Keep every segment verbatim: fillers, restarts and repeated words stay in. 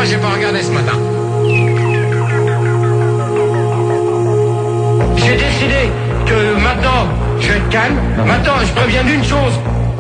moi j'ai pas regardé ce matin. J'ai décidé que maintenant, je vais être calme. Maintenant, je préviens d'une chose.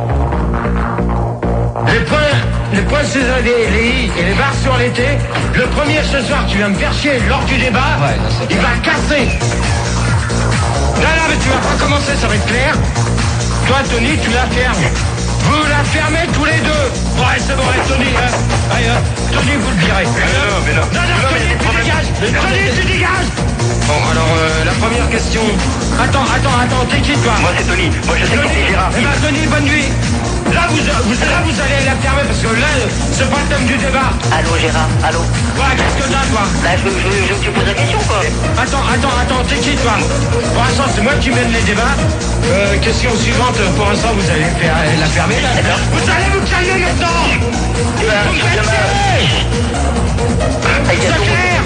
Les points, les points sur les, les i et les barres sur les t, le premier ce soir, tu viens me faire chier lors du débat, ouais, là, il va casser. Là, là, mais tu vas pas commencer, ça va être clair. Toi, Tony, tu la fermes. Vous la fermez tous les deux. Ouais, c'est bon, allez, Tony, hein. Allez, hein. Tony, vous le virez. Mais non, mais non. Non, non, non, Tony, tu dégages. Tony, tu dégages. Bon, alors, euh, la première question. Attends, attends, attends, t'es qui, toi? Moi, c'est Tony. Moi, je sais que c'est Gérard. Eh ben, Tony, bonne nuit. Là vous, vous, là, vous allez la fermer parce que là, c'est pas le thème du débat. Allô, Gérard, allô. Ouais, qu'est-ce que t'as, toi? Là, je, je, je, tu poses la question, quoi. Attends, attends, attends, t'es qui, toi? Pour l'instant, c'est moi qui mène les débats. Euh, question suivante, pour l'instant, vous allez faire, la fermer, là. Vous allez vous calmer maintenant. Vous me faites tirer. C'est clair.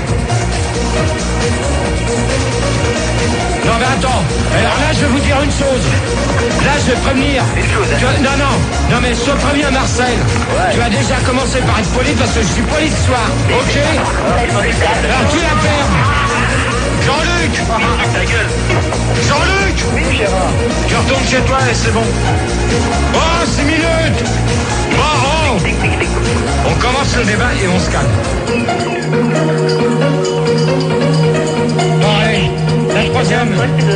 Non mais attends, alors là je vais vous dire une chose. Là je vais prévenir. Tu vas- non, non, non mais je te préviens Marcel. Ouais. Tu vas déjà commencer par être poli parce que je suis poli ce soir. Ok. Alors tu la fermes. Jean-Luc. Jean-Luc. Oui, Gérard. Tu retournes chez toi et c'est bon. Oh, six minutes. Bon, oh. On commence le débat et on se calme. Bon, allez. La troisième.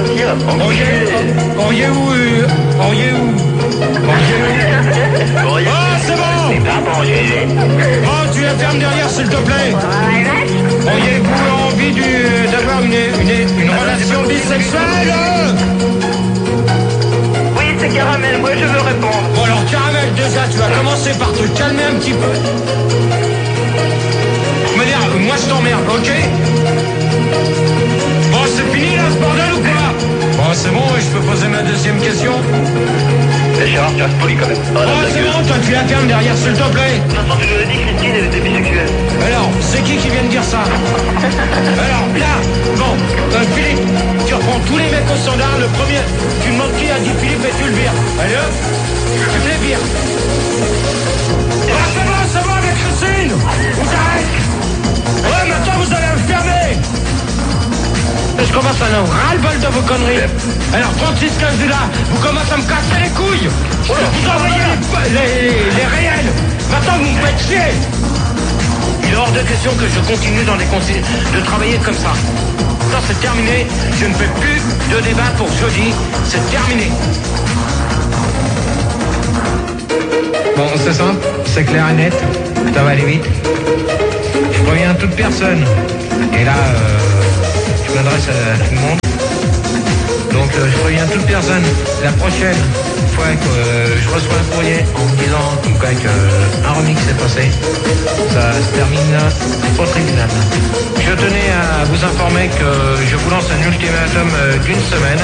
Auriez où euh, Auriez où Auriez où Oh, c'est bon. Oh, tu la fermes derrière, s'il te plaît. Auriez-vous envie du- d'avoir une, une, une relation bisexuelle? Oui, c'est Caramel, moi je veux répondre. Bon, alors, Caramel, déjà, tu vas commencer par te calmer un petit peu. Me dire, moi, je t'emmerde, ok? Bon, c'est fini, là, ce bordel, ou quoi? Bon, c'est bon, je peux poser ma deuxième question. Mais Gérard, tu restes poli quand même. Oh, c'est bon, toi, tu la fermes derrière, s'il te plaît. Vincent, tu nous as dit que Christine, elle était bisexuelle. Alors, c'est qui qui vient de dire ça? Alors, là, bon, euh, Philippe, tu reprends tous les mecs au standard, le premier, tu demandes qui a dit Philippe et tu le vires. Allez hop, tu me les vires. Ah, c'est bon, c'est bon avec Christine. Vous arrêtez. Ouais, maintenant vous allez me fermer. Je commence à en ras-le-bol de vos conneries. Alors, trente-six quinze du là, vous commencez à me casser les couilles. Vous envoyez les, les, les réels. Maintenant, vous me faites chier. Il est hors de question que je continue dans les conseils de travailler comme ça. Ça, c'est terminé. Je ne fais plus de débat pour jeudi. C'est terminé. Bon, c'est simple, c'est clair et net. Ça va aller vite. Je préviens toute personne. Et là, euh, je m'adresse à tout le monde. Donc, euh, je préviens toute personne. La prochaine fois que euh, je reçois un courrier en me disant comme quoi que, euh, un remix s'est passé, ça se termine au tribunal. Je tenais à vous informer que je vous lance un ultimatum euh, d'une semaine.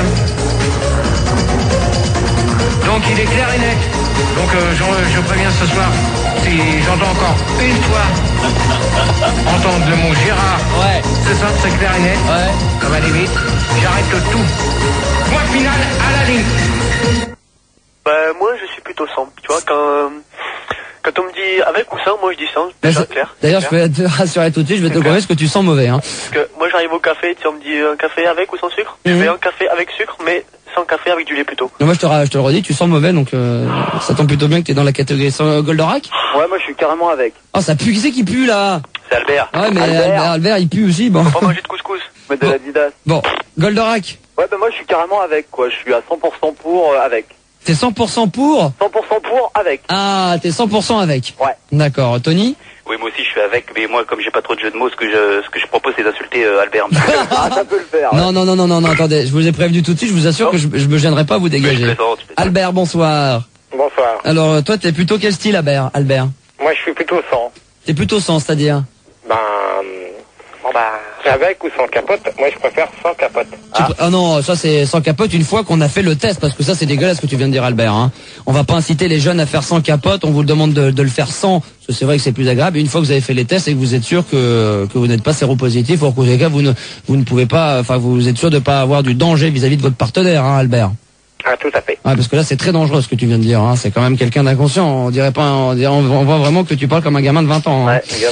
Donc il est clair et net. Donc euh, je, je préviens ce soir, si j'entends encore une fois entendre le mot Gérard, Ouais. c'est ça, c'est clair et net. Ouais. Ça va aller vite. J'arrête le tout. Point final à la ligne. Bah, moi, je suis plutôt sans. Tu vois, quand, euh, quand on me dit avec ou sans, moi, je dis sans. Bah, Déjà, c'est- clair. D'ailleurs, je Clair. vais te rassurer tout de suite, je vais te C'est clair. confirmer ce que tu sens mauvais. Hein. Parce que moi, j'arrive au café, tu sais, on me dit euh, un café avec ou sans sucre. Je Mhm. fais un café avec sucre, mais sans café avec du lait plutôt. Mais moi, je te, ra- je te le redis, tu sens mauvais, donc euh, ça tombe plutôt bien que tu es dans la catégorie sans Goldorak. Ouais, moi, je suis carrément avec. Oh, ça pue, qui c'est qui pue là? C'est Albert. Ouais, mais Albert. Albert, Albert, il pue aussi. Bon, Faut pas manger de couscous, mettre de Bon. la didasse. bon, Goldorak, Ouais, bah, moi, je suis carrément avec, quoi. Je suis à cent pour cent pour, euh, avec. t'es cent pour cent pour? cent pour cent pour, avec. Ah, t'es cent pour cent avec. Ouais. D'accord, Tony. Oui, moi aussi je suis avec, mais moi comme j'ai pas trop de jeux de mots, ce que je, ce que je propose c'est d'insulter euh, Albert. un petit peu. Ah, ça peut le faire. Non, non, non, non, non, non, attendez, je vous ai prévenu tout de suite, je vous assure que je, je me gênerai pas à vous Mais je dégager. plaisante, je plaisante. Albert, bonsoir. Bonsoir. Alors, toi, t'es plutôt quel style, Albert? Albert, Moi, je suis plutôt sans. t'es plutôt sans, c'est-à-dire? Ben, bon bah, avec ou sans capote, moi je préfère sans capote. Tu pr- Ah non, ça c'est sans capote une fois qu'on a fait le test, parce que ça c'est dégueulasse ce que tu viens de dire, Albert. Hein. On va pas inciter les jeunes à faire sans capote, on vous le demande de, de le faire sans, parce que c'est vrai que c'est plus agréable. Et une fois que vous avez fait les tests et que vous êtes sûr que, que vous n'êtes pas séropositif, ou en tous les cas vous ne, vous ne pouvez pas, enfin vous êtes sûr de pas avoir du danger vis-à-vis de votre partenaire, hein, Albert. Ah, tout à fait. Ouais, parce que là c'est très dangereux ce que tu viens de dire. Hein. C'est quand même quelqu'un d'inconscient. On dirait pas, on, dirait, on, on voit vraiment que tu parles comme un gamin de vingt ans. Hein. Ouais, gamin.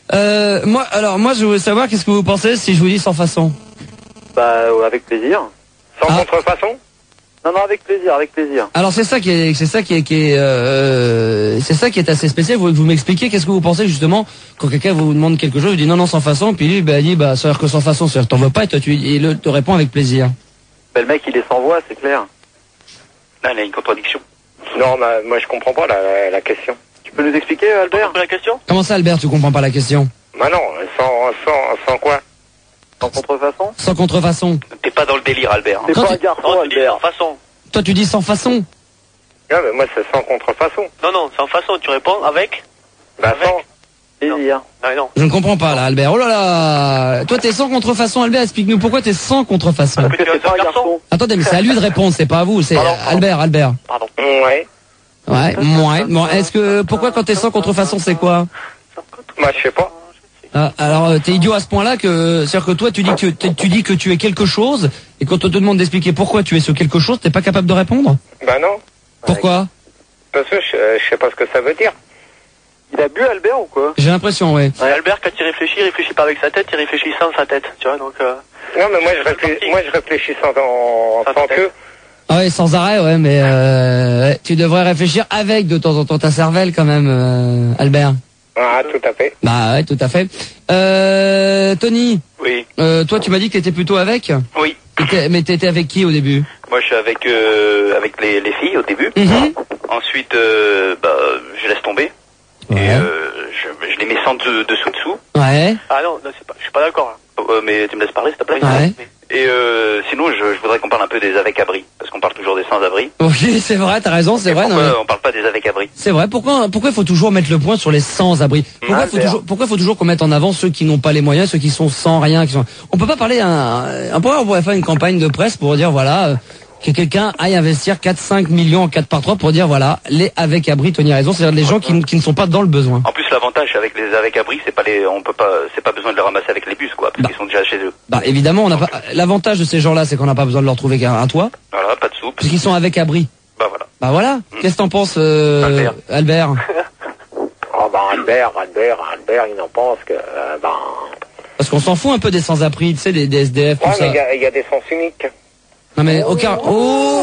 Euh, moi, alors moi, je voulais savoir qu'est-ce que vous pensez si je vous dis sans façon. Bah, euh, avec plaisir. Sans Ah. contrefaçon? Non, non, avec plaisir, avec plaisir. Alors c'est ça qui est, c'est ça qui est, qui est, euh, c'est ça qui est assez spécial. Vous, vous m'expliquez qu'est-ce que vous pensez justement quand quelqu'un vous demande quelque chose, vous dit non non sans façon, puis lui bah, il dit bah ça veut dire que sans façon, c'est-à-dire que t'en veux pas et toi tu et le te réponds avec plaisir. Bah, le mec, il est sans voix, c'est clair. Là, il y a une contradiction. Non, bah, moi je comprends pas la, la question. Tu peux nous expliquer, Albert, la question? Comment ça Albert, tu comprends pas la question? Bah non, sans, sans, sans quoi? Sans contrefaçon? Sans contrefaçon. T'es pas dans le délire, Albert. C'est Quand pas tu- un garçon, Non, tu dis Albert. sans façon. Toi tu dis sans façon. Non, mais moi c'est sans contrefaçon. Non, non, sans façon, tu réponds avec Bah Avec. sans. plaisir. Non, non. Je ne comprends pas là Albert. Oh là là. Toi t'es sans contrefaçon Albert. Explique-nous pourquoi t'es sans contrefaçon. Parce que c'est pas un garçon. Attendez mais c'est à lui de répondre, c'est pas à vous. C'est Pardon, pardon. Albert Albert. Pardon. Ouais. Ouais. Ouais. Bon est-ce que pourquoi quand t'es sans contrefaçon c'est quoi? Moi je sais pas. Ah, alors euh, t'es idiot à ce point-là que c'est-à-dire que toi tu dis que tu tu dis que tu es quelque chose et quand on te demande d'expliquer pourquoi tu es ce quelque chose, t'es pas capable de répondre? Bah non. Pourquoi? Parce que je, je sais pas ce que ça veut dire. Il a bu, Albert, ou quoi? J'ai l'impression, ouais. Ouais, Albert, quand il réfléchit, il réfléchit pas avec sa tête, il réfléchit sans sa tête, tu vois, donc... Euh... Non, mais moi je réfléchis, moi, je réfléchis sans, en, Sans sans tête. que. Ah ouais, sans arrêt, ouais, mais euh, ouais, tu devrais réfléchir avec de temps en temps ta cervelle quand même, euh, Albert. Ah, tout à fait. Bah ouais, tout à fait. Euh, Tony, Oui, euh, toi tu m'as dit que t'étais plutôt avec. oui. T'étais- Mais t'étais avec qui au début? Moi, je suis avec euh, avec les, les filles au début. Mhm. Ensuite, euh, bah, je laisse tomber. Ouais. Et euh, je, je les mets sans de- dessous dessous. Ouais. Ah non, non c'est pas, je suis pas d'accord, là. Euh, mais tu me laisses parler, s'il te plaît. Ouais. Et euh, sinon, je, je voudrais qu'on parle un peu des avec-abri, parce qu'on parle toujours des sans-abri. Oui, c'est vrai, t'as raison, c'est vrai. non, Pourquoi mais- on parle pas des avec-abri? C'est vrai. Pourquoi, pourquoi il faut toujours mettre le point sur les sans-abri? Pourquoi il faut Albert. toujours, pourquoi il faut toujours qu'on mette en avant ceux qui n'ont pas les moyens, ceux qui sont sans rien, qui sont. On peut pas parler un, un point, on pourrait faire une campagne de presse pour dire voilà euh, que quelqu'un aille investir quatre cinq millions en quatre par trois pour dire voilà les avec abri. Tony a raison, c'est-à-dire les gens qui, qui ne sont pas dans le besoin. En plus, l'avantage avec les avec-abri, c'est pas les, on peut pas, c'est pas besoin de les ramasser avec les bus, quoi, parce Bah. qu'ils sont déjà chez eux. Bah évidemment, on n'a pas l'avantage de ces gens-là, c'est qu'on n'a pas besoin de leur trouver un, un toit, Voilà, pas de soupe. puisqu'ils sont avec abri. Bah voilà. Bah voilà. Qu'est-ce que t'en penses, euh, Albert. Albert? Oh, bah, Albert, Albert, Albert, il en pense que, euh, ben. Parce qu'on s'en fout un peu des sans-abri, tu sais, des, des S D F, tout Ouais, ça. mais il y a, il y a des sens uniques. Non mais aucun. Oh,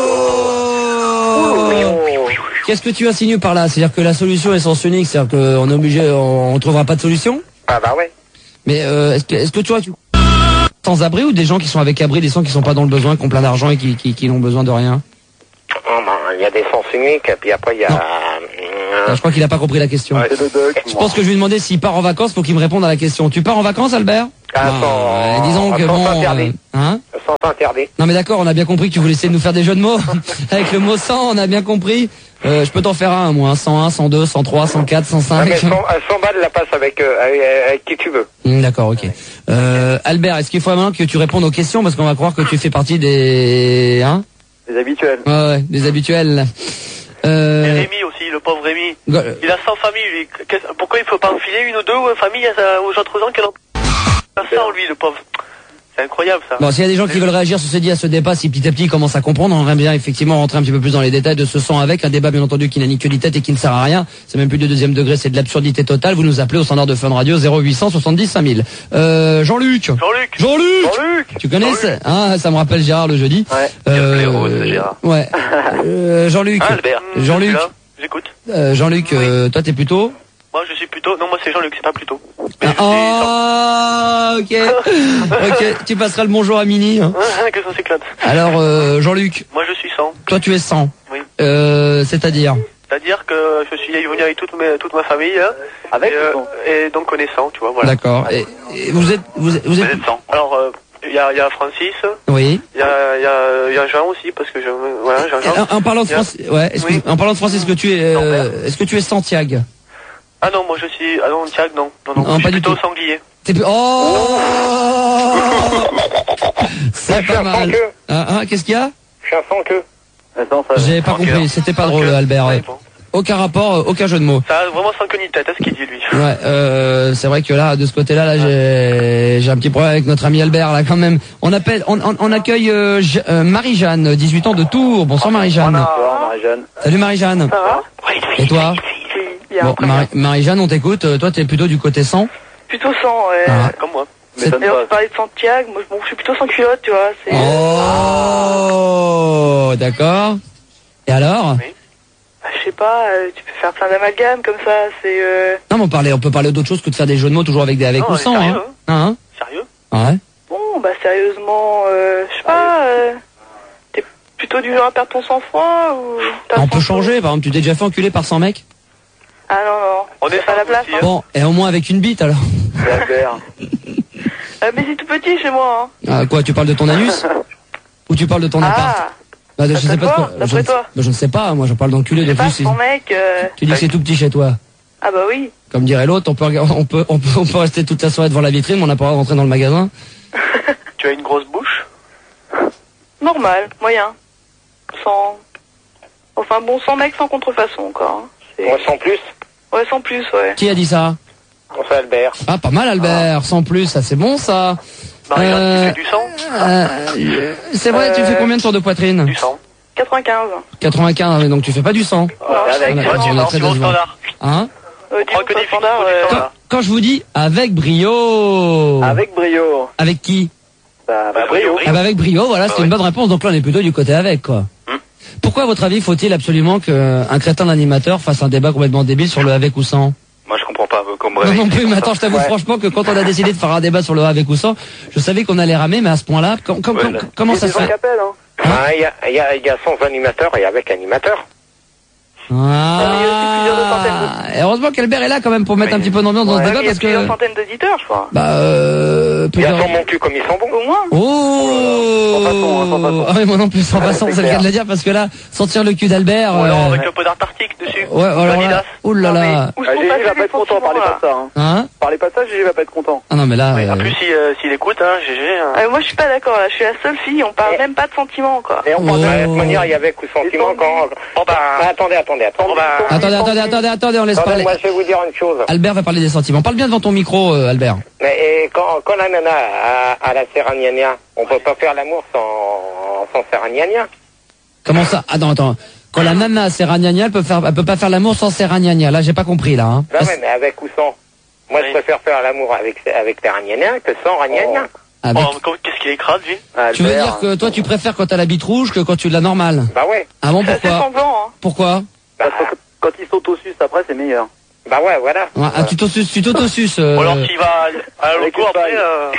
Qu'est-ce que tu insinues par là? C'est-à-dire que la solution est sens unique, c'est-à-dire qu'on est obligé, on, on trouvera pas de solution? Ah, bah ouais. Mais euh, est-ce que, est-ce que tu vois, tu sans abri ou des gens qui sont avec abri, des gens qui sont pas dans le besoin, qui ont plein d'argent et qui, qui, qui n'ont besoin de rien? Oh, ben, il y a des sens uniques, et puis après il y a. Non. euh, Euh, Je crois qu'il a pas compris la question. Ouais. C'est le duck, Je pense que je lui ai demandé s'il part en vacances pour qu'il me réponde à la question. Tu pars en vacances, Albert? Ah, Non, sans- euh, disons que sans bon. interdit. euh, hein? Sans interdit. Non mais d'accord, on a bien compris que tu voulais essayer de nous faire des jeux de mots. Avec le mot cent, on a bien compris. Euh, je peux t'en faire un, moi. cent un, cent deux, cent trois, cent quatre, cent Ah, cinq. mais cent, cent balles la passe avec, euh, avec, avec qui tu veux. Hum, D'accord, ok. Euh, Albert, est-ce qu'il faut maintenant que tu répondes aux questions parce qu'on va croire que tu fais partie des, hein? Les habituels. Ouais, ouais, des habituels. Et Euh, Rémi aussi, le pauvre Rémi. go- Il a cent familles, lui. Qu'est-ce- Pourquoi il faut pas enfiler une ou deux familles à- aux autres gens qui en ont cent, lui, le pauvre? C'est incroyable, ça. Bon, s'il y a des gens qui veulent réagir sur ce dit à ce débat, si petit à petit ils commencent à comprendre, on aimerait bien effectivement rentrer un petit peu plus dans les détails de ce sang avec, un débat bien entendu qui n'a ni queue ni tête et qui ne sert à rien. C'est même plus de deuxième degré, c'est de l'absurdité totale. Vous nous appelez au standard de Fun Radio zéro huit cent soixante-dix cinq mille. Euh, Jean-Luc. Jean-Luc. Jean-Luc. Jean-Luc. Tu connais ça? Hein, ça me rappelle Gérard le jeudi. Ouais. Euh, Bien rose, Gérard. Ouais. Euh, Jean-Luc. Ah, Albert. Jean-Luc. Je suis là, J'écoute. Euh, Jean-Luc, euh, toi t'es plutôt. Moi, je suis plutôt... Non, moi, c'est Jean-Luc, c'est pas plutôt. Mais Ah, je suis oh, ok. Ok, tu passeras le bonjour à Mini. hein. Ah, que ça s'éclate. Alors, euh, Jean-Luc, Moi, je suis cent. toi tu es cent. Oui. Euh, c'est-à-dire. C'est-à-dire que je suis venu avec toute, mes, toute ma famille. Hein, Avec et, euh, et donc connaissant, tu vois, voilà. D'accord. Et, et vous êtes, vous êtes, vous Vous êtes. êtes cent. Alors, euh, il y, a, y a Francis, Oui. il y a, y, a, y a Jean aussi, parce que je... Voilà, Jean-Jean. En, en parlant de Bien. Francis, ouais. Excuse, Oui. En parlant de Francis, est-ce que tu es, euh, est-ce que tu es Santiago? Ah non, moi je suis... Ah non, Thiago, non. Non, non, Non, je pas suis du plutôt tout. sanglier. T'es plus- Oh. C'est Je suis pas un mal. sans-queue. Hein, hein, qu'est-ce qu'il y a? Je suis un sans queue. Attends, ça... J'ai pas compris. C'était pas drôle, Albert. ouais. Aucun rapport, euh, aucun jeu de mots. Ça a vraiment sans queue ni tête, hein, ce qu'il dit, lui. Ouais, euh, c'est vrai que là, de ce côté-là, là, j'ai, j'ai un petit problème avec notre ami Albert, là, quand même. On appelle, on, on, on accueille euh, Je- euh, Marie-Jeanne, dix-huit ans de Tours. Bonsoir Marie-Jeanne. Bonsoir, Marie-Jeanne. Salut Marie-Jeanne. Ça va? Et toi? bien. Bon, très Marie- bien. Marie-Jeanne, on t'écoute. Euh, Toi, t'es plutôt du côté sang. Plutôt sans, ouais. Ah. Comme moi. C'est- Et on parlait de Santiago, moi, bon, je suis plutôt sans culotte, tu vois. C'est... Oh, d'accord. Et alors? Oui. Bah, je sais pas, euh, tu peux faire plein d'amalgames comme ça, c'est... Euh... Non, mais on, parlait, on peut parler d'autre chose que de faire des jeux de mots toujours avec des avec Non, ou mais sans. sérieux, Hein. Hein Sérieux? Ouais. Bon, bah sérieusement, euh, je sais pas, euh, t'es plutôt du genre à perdre ton sang-froid ou... t'as On le peut sang-froid changer. Par exemple, tu t'es déjà fait enculer par cent mecs? Ah non, non, On c'est est pas la place. aussi, Hein. Bon, et au moins avec une bite alors. Euh, mais c'est tout petit chez moi, hein. Ah, quoi, tu parles de ton anus? Ou tu parles de ton appart? Ah, Bah, je d'après sais pas. de toi, quoi- d'après je, ne- toi. bah, je ne sais pas. Moi, je parle d'enculé je sais de pas, plus. ton mec... Euh... Tu dis que c'est tout petit chez toi. Ah bah oui. Comme dirait l'autre, on peut, rega- on peut, on peut, on peut rester toute la soirée devant la vitrine, mais on n'a pas le droit de rentrer dans le magasin. Tu as une grosse bouche? Normal, moyen. Sans... Enfin bon, sans mec, sans contrefaçon encore. Hein. C'est- Moi, sans plus. Ouais, sans plus, ouais. Qui a dit ça? On fait Albert. Ah, pas mal, Albert. Sans plus, ça c'est bon, ça. Marie-Jeanne, Euh, tu fais du sang? Euh, c'est vrai, tu fais combien de tours de poitrine? Du sang. quatre-vingt-quinze. quatre-vingt-quinze, mais donc tu fais pas du sang. Non, je avec- fais Ouais, pas Ouais, de tu on vas est en très niveau décevant. standard. Hein? Euh, prend dis que des filles standard, qui font du euh, sang. quand, quand je vous dis avec brio. Avec brio. Avec qui? Bah, Bah, brio. brio. Ah bah avec brio, voilà, Bah c'est ouais. une bonne réponse. Donc là, on est plutôt du côté avec, quoi. Hmm. Pourquoi, à votre avis, faut-il absolument qu'un crétin d'animateur fasse un débat complètement débile sur le avec ou sans? Moi, je comprends pas. Comme Non, non plus, mais attends, je t'avoue Ouais. franchement que quand on a décidé de faire un débat sur le avec ou sans, je savais qu'on allait ramer, mais à ce point-là, com- com- Ouais, com- là. comment ça se fait? Ah, il y a, il y, a, il y a sans animateur et avec animateur. il y a aussi plusieurs Ah, centaines et heureusement qu'Albert est là quand même pour mettre Oui. un petit peu d'ambiance dans Ouais, ce débat il y a parce plusieurs que... centaines d'auditeurs, je crois. Bah, euh... Il y a plusieurs- sans mon cul comme ils sont bons. Au moins. Oh, Sans façon, hein, sans façon. Ah oui, moi non plus, sans façon, c'est c'est le clair. cas de le dire parce que là, sentir le cul d'Albert... Ou alors euh, avec un peu d'Antarctique dessus. Ouais, alors là, Adidas. oh là Non, mais là... où Ah, sont Gégé passés va les pas être content, parlez sentiments, pas de là ça. Hein. Hein? Parlez pas de ça, Gégé va pas être content. Ah non, mais là... En euh, plus, s'il euh, s'il écoute, hein, G G. hein. Euh, moi, je suis pas d'accord, là. Je suis la seule fille, on parle Et- même pas de sentiments, quoi. Et on parle de Oh. la même manière, il y a avec ou sentiment quand... Bon, bah, Ah, attendez, attendez, attendez. Bon, bah, Attendez, attendez, attendez, attendez, on laisse Attendez, parler. moi, je vais vous dire une chose. Albert va parler des sentiments. Parle bien devant ton micro, euh, Albert. Mais et quand, quand la nana a, a la serragnagna, on peut pas faire l'amour sans, sans serragnagna. Comment ça? Attends, attends. Quand la nana c'est ragnagna, elle peut faire, elle peut pas faire l'amour sans serragnagna. Là, j'ai pas compris, là, hein. Ben ouais, mais avec ou sans. Moi, Oui. je préfère faire l'amour avec, avec serragnagna que sans ragnagna. Avec- oh, comment- qu'est-ce qu'il écrase, lui? Tu veux dire que toi, tu préfères quand t'as la bite rouge que quand tu l'as normale? Bah ouais. Ah bon, C'est assez pourquoi? semblant, hein. Pourquoi? Bah, Parce que quand il s'auto-suce après, c'est meilleur. bah ouais, voilà. Ouais, ah, tu t'autosuces, tu t'autosuces. euh, Ou alors s'il va à Avec l'auto une après, paille. euh,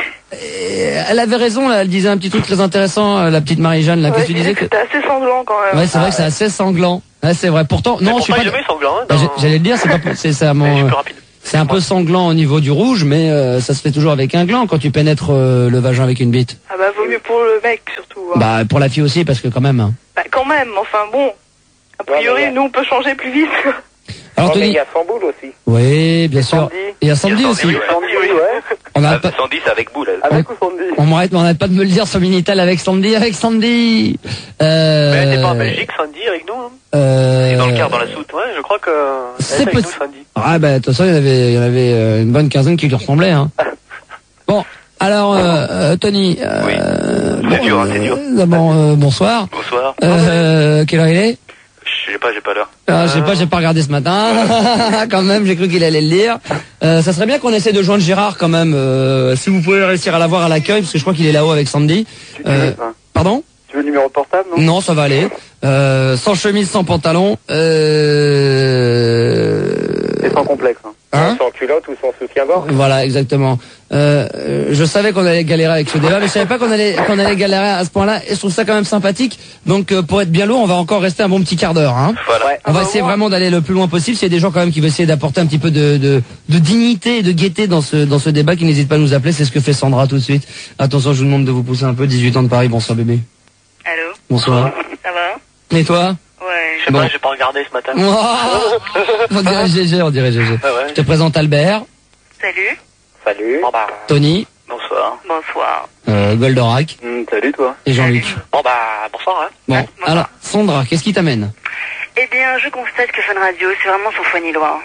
et Elle avait raison, là, elle disait un petit truc très intéressant, euh, la petite Marie-Jeanne, là, Ouais, que je tu disais disais que que... c'était assez sanglant, quand même. Ouais, c'est vrai que c'est assez sanglant. Ouais, c'est vrai. Pourtant, mais non, je suis pourtant, pas... il est jamais sanglant, hein, Bah, dans- j'ai- J'allais le dire, c'est pas, c'est ça, Mais je suis mon, plus rapide. c'est un peu sanglant au niveau du rouge, mais euh, ça se fait toujours avec un gland quand tu pénètres euh, le vagin avec une bite. Ah bah, vaut mieux pour le mec, surtout. Hein. Bah, pour la fille aussi, parce que quand même. hein. Bah, quand même, enfin bon. A priori, Ouais, mais- nous, on peut changer plus vite. Alors, Oh, mais il Tony. y a sans boule aussi. Oui, bien sûr. Sandy. Il y a Sandy Il y a aussi. Sandy, oui. Sandy, oui. ouais. On Ah, arrête pas, Sandy, c'est avec boule. elle. Avec ou Sandy? on m'arrête, on n'arrête pas de me le dire sur Minitel avec Sandy, avec Sandy. Euh, Mais elle n'est pas en Belgique, Sandy, avec nous. Hein. euh, C'est dans le quart, dans la soute. Ouais, je crois que. elle C'est est avec possible. nous, Sandy. Ah bah de toute façon il y en avait, il y en avait euh, une bonne quinzaine qui lui ressemblaient. Hein. Bon, alors euh, euh, Tony. Euh, Oui. bon, C'est dur, hein, c'est dur. euh, D'abord euh, bonsoir. Bonsoir. Euh, quelle heure il est? Je sais pas, j'ai pas l'heure. Ah, je sais pas, j'ai pas regardé ce matin. Quand même, j'ai cru qu'il allait le lire. Euh, ça serait bien qu'on essaie de joindre Gérard quand même. Euh, si vous pouvez réussir à l'avoir à l'accueil, parce que je crois qu'il est là-haut avec Sandy. Tu, tu Euh, veux, hein. pardon? Tu veux le numéro de portable, non? Non, ça va aller. Euh, sans chemise, sans pantalon. Euh... Et sans complexe. Hein. Hein? Sans culotte ou sans soutien-gorge. Voilà, exactement. Euh, euh, je savais qu'on allait galérer avec ce débat, mais je savais pas qu'on allait qu'on allait galérer à ce point-là. Et je trouve ça quand même sympathique. Donc, euh, pour être bien lourd, on va encore rester un bon petit quart d'heure. Hein. Voilà. Ouais. On va essayer vraiment d'aller le plus loin possible. S'il y a des gens quand même qui veulent essayer d'apporter un petit peu de, de, de dignité et de gaieté dans ce dans ce débat, qui n'hésitent pas à nous appeler. C'est ce que fait Sandra tout de suite. Attention, je vous demande de vous pousser un peu. dix-huit ans de Paris. Bonsoir bébé. Allô? Bonsoir. Ça va? Et toi? Ouais. Je sais Bon. pas, j'ai pas regardé ce matin. On dirait G G, on dirait G G. Ah ouais. Je te présente Albert, Salut. Salut. Bon bah, Tony, bonsoir. Bonsoir. euh, Goldorak Hum, salut, toi. et Jean-Luc. Bon bah, bonsoir. Hein. Bon, alors, Sandra, qu'est-ce qui t'amène? Eh bien, je constate que Fun Radio, c'est vraiment son foie ni loin.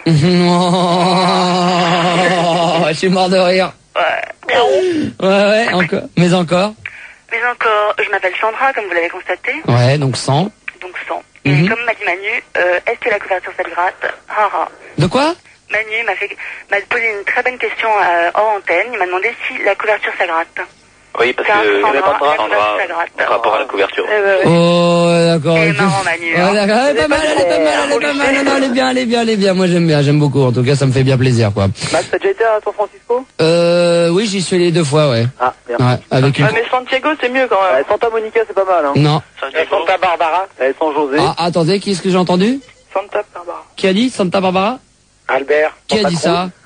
Oh, je suis mort de rire. Ouais. Ouais, ouais, encore. Mais encore. Mais encore, je m'appelle Sandra, comme vous l'avez constaté. Ouais, donc cent. Donc cent. Et Mhm. comme m'a dit Manu, euh, est-ce que la couverture ça te gratte? Ah, ah. De quoi? Manu m'a fait m'a posé une très bonne question euh, hors antenne. Il m'a demandé si la couverture ça gratte. Oui, parce Car que il y avait pas de drap, Sandra, un drap ça gratte. par rapport à la couverture. Eh ben, ouais. Oh, d'accord. Elle est ok. marrant, Manu, Ouais, hein. d'accord. Elle est pas mal, elle est pas mal, elle est pas mal. Non, non, elle est bien, elle est bien, elle est bien. Moi, j'aime bien, j'aime beaucoup. En tout cas, ça me fait bien plaisir, quoi. Max, t'as déjà été à San Francisco? Euh, oui, j'y suis allé deux fois, ouais. Ah, bien. Ouais, avec une... Ah, mais Santiago, c'est mieux quand Ouais, même. Santa Monica, c'est pas mal, hein. Non. Et Santa Barbara, Et San José. Ah, attendez, qui est-ce que j'ai entendu? Santa Barbara. Qui a dit Santa Barbara? Albert. Qui a Santa dit Cruz. ça?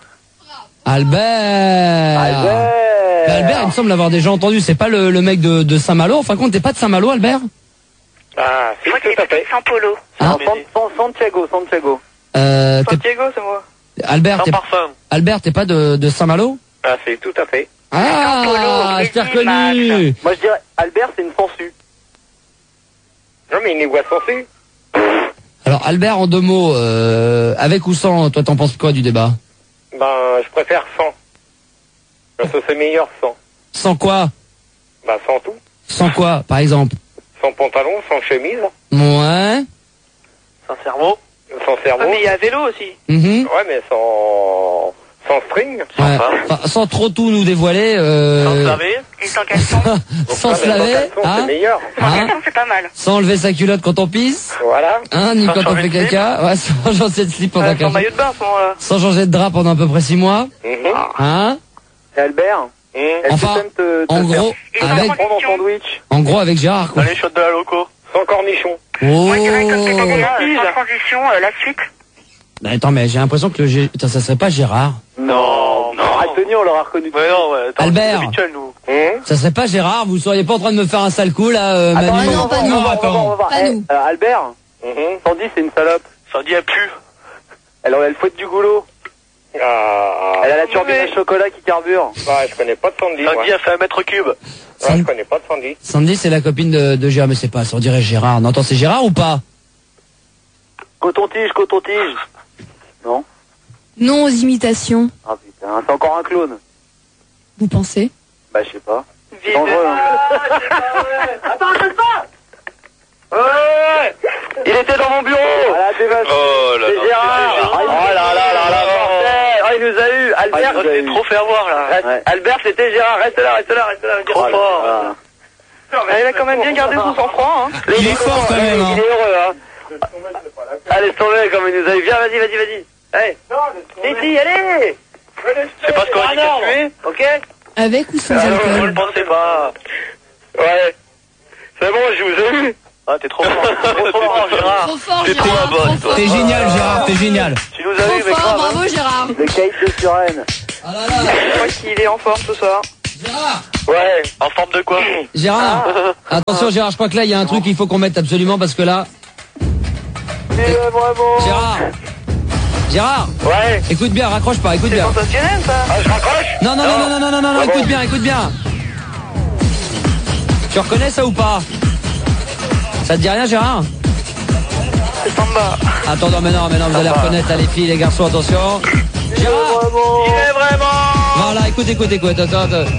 Albert. Albert. Mais Albert, il me semble l'avoir déjà entendu. C'est pas le, le mec de, de Saint-Malo. Enfin, compte, t'es pas de Saint-Malo, Albert? Ah, Je si, crois qu'il est tout à plutôt fait. de Saint-Polo. Ah. Non, San- San- Santiago, Santiago. Euh, t'es- Santiago, c'est moi. Albert, Sans t'es, parfum. Albert, t'es pas de, de Saint-Malo? Ah, c'est tout à fait. Ah, Saint-Polo, je t'ai Brésil, reconnu. Moi, je dirais, Albert, c'est une sangsue. Non, mais il n'y voit sans su. Alors, Albert, en deux mots, euh, avec ou sans, toi, t'en penses quoi du débat? Ben, je préfère sans. Parce que c'est meilleur sans. Sans quoi? Ben, sans tout. Sans quoi, par exemple? Sans pantalon, sans chemise, Ouais. Sincèrement. sans Ah, cerveau. mais il y a vélo aussi. Mhm. Ouais, mais sans, sans string. Ouais. Enfin, sans trop tout nous dévoiler. Sans Euh... se laver. Et sans caleçon. sans Ah, se mais laver, sans caleçon, hein, c'est meilleur. Sans Hein caleçon, c'est pas mal. sans enlever sa culotte quand on pisse, Voilà. hein, ni Sans quand on changer fait de slip. caca, ouais, sans changer de slip pendant Ouais, sans quinze maillot de bain à ce moment-là. sans changer de drap pendant à peu près six mois, Mhm. hein, Et Albert, Mhm. est-ce Enfin, que t'aimes te, te en faire gros, Et sans avec, prendre en condition. sandwich? en gros avec Gérard, quoi. Allez, shot de la loco. Sans cornichon. Oh. Moi, je dirais comme c'était déjà, euh, Pige. sans transition, euh, la suite. Mais attends, mais j'ai l'impression que le Gé- Putain, ça serait pas Gérard. Non, non. Ah, Tony, on l'aura reconnu. Ouais, non, ouais. Attends, Albert. c'est habituel, nous. Mhm. Ça serait pas Gérard, vous seriez pas en train de me faire un sale coup, là, euh, Attends, Manu? attends, non, pas on va nous. voir, on va voir, on va voir. Pas Eh, nous. euh, Albert, Mhm. Sandy, c'est une salope. Ça dit, elle pue. Elle, elle fouette du goulot. Ah, Elle a la turbine Mais- à chocolat qui carbure. bah, je connais pas de Sandy, Ça moi. dit, elle fait un mètre cube. Ouais, je connais pas de Sandy. Sandy, c'est la copine de, de Gérard, mais c'est pas, ça, on dirait Gérard. Non, attends, c'est Gérard ou pas? Coton-tige, coton-tige. Non? Non aux imitations, Ah putain, c'est encore un clone. vous pensez? Bah, je sais pas. Vive. Dangereux, hein. Attends, je pas. Ouais. Il était dans mon bureau. Voilà, dévasté. Oh là C'est là. Gérard. c'est Oh là là là là, mortel. Oh, il nous a eu. Ah, Albert, il s'est trop fait avoir, là. Reste- Ouais. Albert, c'était Gérard. Reste là, reste là, reste là. Trop Oh là fort. là. Ah, il a quand même bien gardé son sang-froid, hein. Il est fort quand même, hein. Il est heureux, hein. Allez, tomber comme il nous a eu. Viens, vas-y, vas-y, vas-y. Allez. Si, si, allez. C'est pas ce qu'on a dit qu'à tuer. Ok? Avec ou sans Ah, je le alcool? pensais pas. Ouais. C'est bon, je vous ai eu. Ah, t'es trop fort. T'es trop fort, Gérard. Trop fort, T'es trop Gérard, la bonne, trop toi. fort. T'es génial, Gérard, t'es génial. Tu nous as Trop eu, mais fort, grave. bravo Gérard. Le caïd de Suresnes. Ah là là. Je crois qu'il est en forme ce soir. Gérard, Ouais. En forme de quoi? Gérard, attention Gérard, je crois que là il y a un truc qu'il faut qu'on mette absolument parce que là, Il est vraiment. Gérard, Gérard, Ouais. écoute bien, raccroche pas, écoute C'est bien. sensationnel, ça. Ah, je raccroche? Non, non, non, non, non, non, non, non, non, écoute bien, écoute bien. Tu reconnais ça ou pas? Ça te dit rien, Gérard? C'est Samba. Attends, non, mais non, mais non, vous allez reconnaître, là, les filles, les garçons, attention. Gérard, Vraiment. Il est vraiment. voilà, écoute, écoute, écoute, attends, attends.